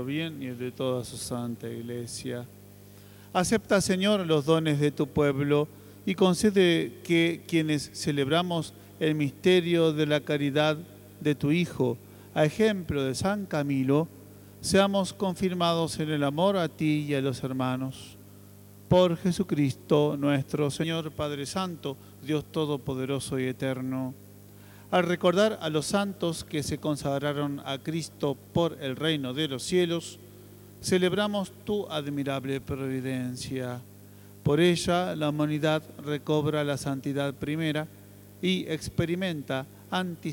nuestro bien y el de toda su santa Iglesia. Acepta, Señor, los dones de tu pueblo y concede que quienes celebramos el misterio de la caridad de tu Hijo, a ejemplo de San Camilo, seamos confirmados en el amor a ti y a los hermanos. Por Jesucristo nuestro Señor, Padre Santo, Dios Todopoderoso y Eterno. Al recordar a los santos que se consagraron a Cristo por el reino de los cielos, celebramos tu admirable providencia. Por ella la humanidad recobra la santidad primera y experimenta